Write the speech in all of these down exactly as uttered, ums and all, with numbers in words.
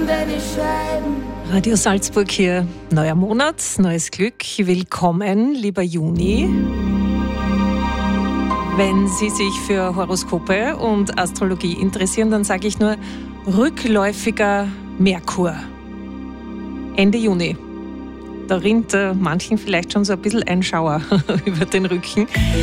deine Scheiben. Radio Salzburg hier. Neuer Monat, neues Glück. Willkommen, lieber Juni. Wenn Sie sich für Horoskope und Astrologie interessieren, dann sage ich nur rückläufiger Merkur. Ende Juni. Da rinnt äh, manchen vielleicht schon so ein bisschen ein Schauer über den Rücken.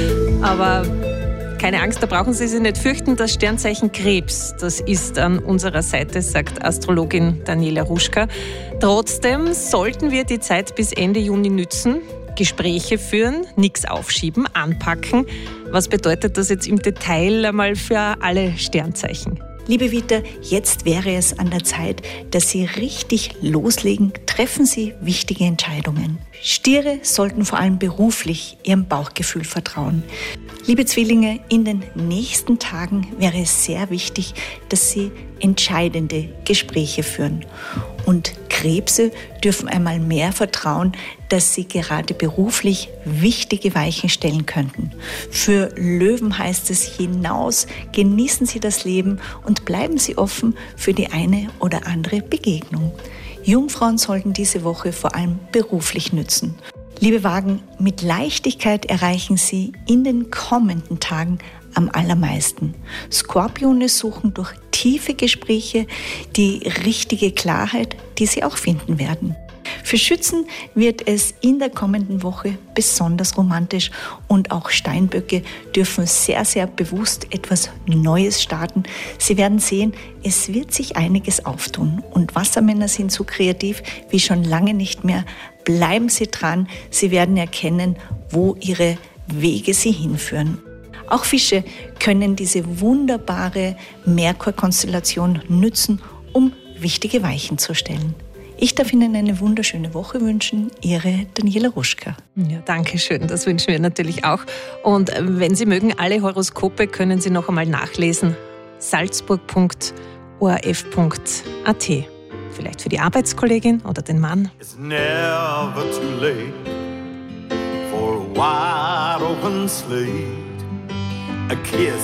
Aber keine Angst, da brauchen Sie sich nicht fürchten. Das Sternzeichen Krebs, das ist an unserer Seite, sagt Astrologin Daniela Ruschka. Trotzdem sollten wir die Zeit bis Ende Juni nützen, Gespräche führen, nichts aufschieben, anpacken. Was bedeutet das jetzt im Detail einmal für alle Sternzeichen? Liebe Vita, jetzt wäre es an der Zeit, dass Sie richtig loslegen. Treffen Sie wichtige Entscheidungen. Stiere sollten vor allem beruflich Ihrem Bauchgefühl vertrauen. Liebe Zwillinge, in den nächsten Tagen wäre es sehr wichtig, dass Sie entscheidende Gespräche führen. Und Krebse dürfen einmal mehr vertrauen, dass sie gerade beruflich wichtige Weichen stellen könnten. Für Löwen heißt es hinaus, genießen Sie das Leben und bleiben Sie offen für die eine oder andere Begegnung. Jungfrauen sollten diese Woche vor allem beruflich nützen. Liebe Wagen, mit Leichtigkeit erreichen Sie in den kommenden Tagen am allermeisten. Skorpione suchen durch tiefe Gespräche die richtige Klarheit, die sie auch finden werden. Für Schützen wird es in der kommenden Woche besonders romantisch und auch Steinböcke dürfen sehr, sehr bewusst etwas Neues starten. Sie werden sehen, es wird sich einiges auftun und Wassermänner sind so kreativ wie schon lange nicht mehr. Bleiben Sie dran, Sie werden erkennen, wo Ihre Wege Sie hinführen. Auch Fische können diese wunderbare Merkur-Konstellation nützen, um wichtige Weichen zu stellen. Ich darf Ihnen eine wunderschöne Woche wünschen. Ihre Daniela Ruschka. Ja, danke schön. Das wünschen wir natürlich auch. Und wenn Sie mögen, alle Horoskope können Sie noch einmal nachlesen. salzburg punkt o r f punkt a t. Vielleicht für die Arbeitskollegin oder den Mann. It's never too late for a wide open slate. A kiss